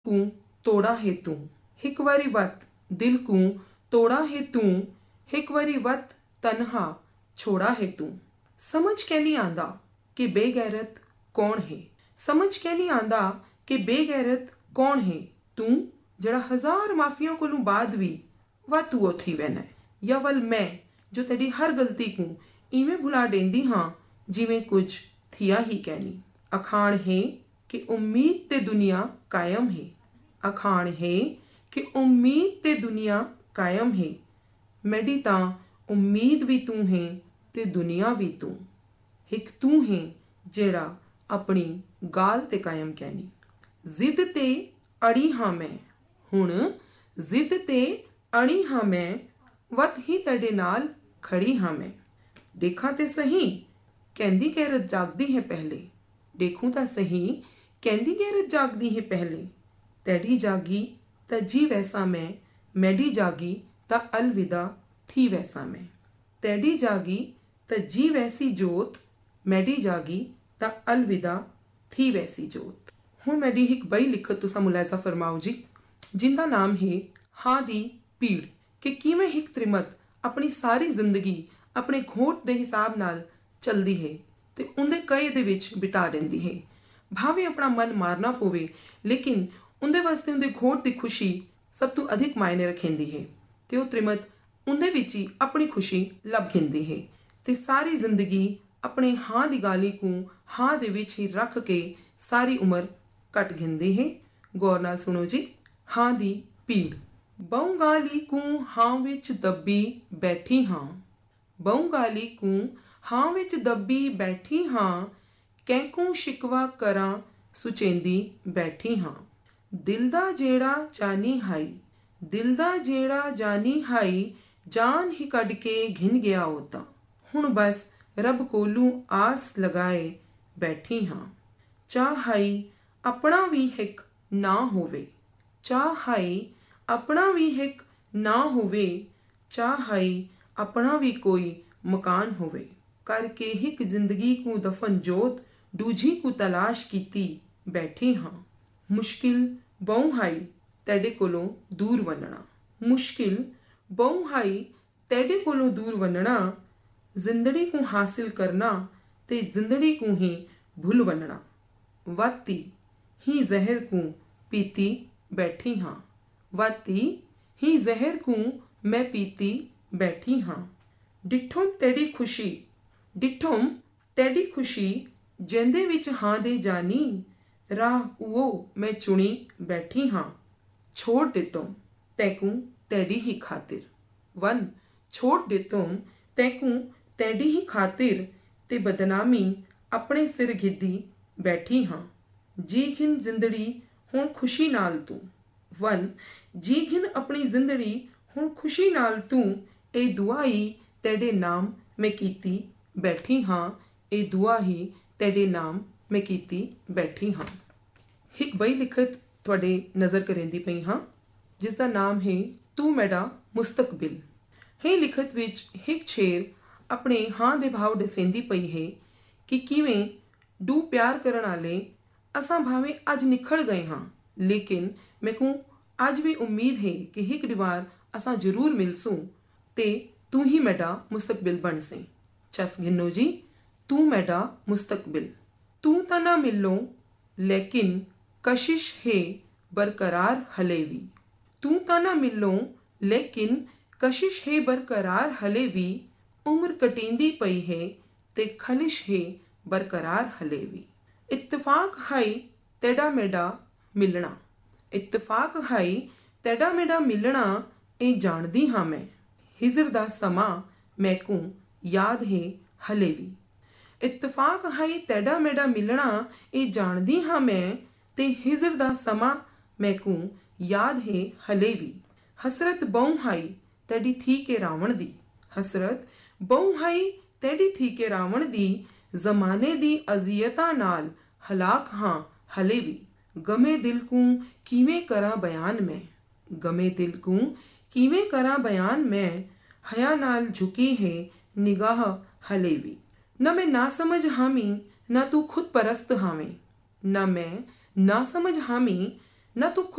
को तोड़ा है तू, हिक वारी वत दिल को तोड़ा है तू, हिक वारी वत तन्हा छोड़ा है तू। समझ के नहीं आंदा कि बेगैरत कौन है, समझ के नहीं आंदा कि बेगैरत कौन है तू, जड़ा हजार माफियों को बाद भी वा तू ओथी वैना, या वल मैं जो तेरी हर गलती को इवें भुला देंदी हाँ जिवें कुछ थिया ही कहनी। अखाण है कि उम्मीद ते दुनिया कायम है, अखाण है कि उम्मीद ते दुनिया कायम है, मेरी ता उम्मीद भी तू है ते दुनिया भी तू, एक तू है जेड़ा अपनी गाल ते कायम कहनी। जिद ते अड़ी हाँ मैं, हुण जिद ते अड़ी हाँ मैं, वत ही तड़े नाल खड़ी हाँ मैं। देखा ते सही कहंदी गैरत जागदी है पहले, देखूं ता सही कहंदी गैरत जागदी है पहले, तेरी जागी ता जी वैसा मैं, मैडी जागी ता अलविदा थी वैसा मैं। तेरी जागी ता जी वैसी जोत, मैडी जागी ता अलविदा थी वैसी जोत। हुण मैडी एक बई लिखत तुसा मुलायजा फरमाओ जी, जिंदा नाम है हाँ दी पीड़, कि किवें एक त्रिमत अपनी सारी जिंदगी अपने घोट दे हिसाब नाल चलदी है ते उंदे कए दे विच बिता देंदी है। भावें अपना मन मारना पवे लेकिन उंदे वास्ते उंदे घोट दी खुशी सब तो अधिक मायने रखेंदी है ते वो त्रिमत उंदे विच ही अपनी खुशी लभ घेंदी है ते सारी जिंदगी अपने हाँ दी गाली को हाँ दे विच ही रख के सारी उम्र कट घेंदी है। गौर नाल सुनो जी। हाँ दी पीड़। बहु गाली को हाँ विच दब्बी बैठी हाँ, बहु गाली को हाँ विच दब्बी बैठी हाँ, कैंकू शिकवा करा सुचेंदी बैठी हाँ। दिल दा जेड़ा जानी हाई, दिल दा जेड़ा जानी हाई, जान ही कड़ के घिन गया होता, हुण बस रब कोलू आस लगाए बैठी हाँ। चाह हाई अपना भी हिक ना होवे, चाह हाई अपना भी हिक ना होवे, चाह हाई अपना भी कोई मकान होवे, करके हिक जिंदगी को दफन जोत दूजी को तलाश कीती बैठी हाँ। मुश्किल बहु हाई तेरे कोलों दूर वनना, मुश्किल बहु हाई तेरे कोलों दूर वनना, जिंदड़ी को हासिल करना ते जिंदड़ी को ही भूल वनना। वाती ही जहर को पीती बैठी हाँ, वाती ही जहर को मैं पीती बैठी हाँ। डिठुम तेरी खुशी, डिठुम तेरी खुशी, जेंदे विच हाँ दे जानी, राह वो मैं चुनी बैठी हाँ। छोड़ दे तुम तैकू तेरी ही खातिर, वन छोड़ दे तुम तैकू तेरी ही खातिर, ते बदनामी अपने सिर घिद्दी बैठी हाँ। जी घिन जिंदड़ी हुण खुशी नाल तू, वन जी घिन अपनी जिंदड़ी हुण खुशी नाल तू, ए दुआ ही तेरे नाम मैं कीती बैठी हाँ, ए दुआ ही तेरे नाम मैं कीती बैठी हाँ। एक बई लिखत तुहाडे नज़र करेंदी पई हाँ, जिसका नाम है तू मैडा मुस्तकबिल। हे लिखत विच एक शेर अपने हाँ दे भाव दसेंदी पई है कि किवें दू प्यार करन आले असां भावें अज निखड़ गए हाँ, लेकिन मैं को आज भी उम्मीद है कि एक दीवार असां जरूर मिलसूं ते तू ही मैडा मुस्तकबिल बन से। चस गिनो जी। तू मैडा मुस्तकबिल। तू ता ना मिलो लेकिन कशिश है बरकरार हलेवी, तू ता ना मिलो लेकिन कशिश है बरकरार हलेवी, उम्र कटेंदी पई है ते खलिश है बरकरार हलेवी। इत्तफाक हाई तेड़ा मेड़ा मिलना, इत्तफाक हाई तेड़ा मेड़ा मिलना, ए जानदी हाँ मैं, हिजर दा समा मैकू याद है हले भी। इत्तफाक हाई तेड़ा मेड़ा मिलना, ए जानदी हाँ मैं, ते हिजर दा समा मैकू याद है हले भी। हसरत बहु हाई तेड़ी थी के रावण दी, हसरत बहु हाई तेड़ी थी के रावण दी, जमाने दी अजियता नाल हलाक हाँ हले भी। गमे दिल को किवें करा बयान मैं, गमे दिल को किवें करा बयान मैं, हया नाल झुकी है निगाह हले भी। न मैं ना समझ हामी न तू खुद परस्त हावें, न मैं ना समझ हामी न तू